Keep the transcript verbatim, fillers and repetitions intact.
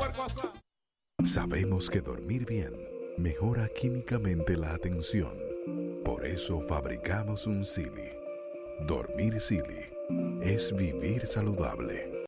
Sabemos que dormir bien mejora químicamente la atención. Por eso fabricamos un Sealy. Dormir Sealy es vivir saludable.